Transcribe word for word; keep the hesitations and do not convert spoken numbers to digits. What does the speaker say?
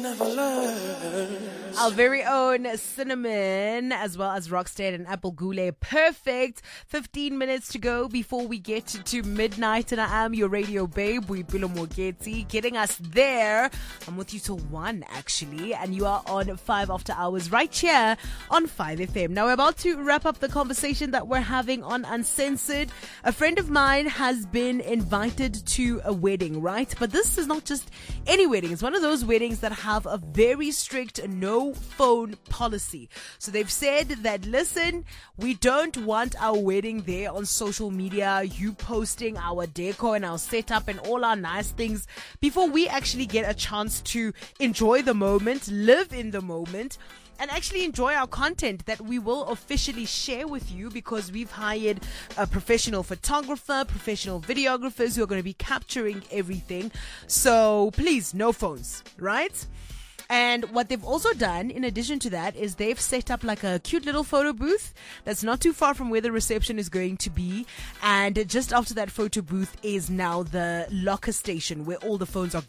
never learn. Our very own Cinnamon, as well as Rockstead and Apple Gule. Perfect. fifteen minutes to go before we get to midnight. And I am your radio babe, Boipelo Mogeti, getting us there. I'm with you till one, actually. And you are on five After Hours right here on five F M. Now, we're about to wrap up the conversation that we're having on Uncensored. A friend of mine has been invited to a wedding, right? But this is not just any wedding. It's one of those weddings that have a very strict no phone policy. So they've said that, listen, we don't want our wedding there on social media, you posting our decor and our setup and all our nice things before we actually get a chance to enjoy the moment, live in the moment, and actually enjoy our content that we will officially share with you, because we've hired a professional photographer, professional videographers who are going to be capturing everything. So please, no phones, right? And what they've also done, in addition to that, is they've set up like a cute little photo booth that's not too far from where the reception is going to be. And just after that photo booth is now the locker station where all the phones are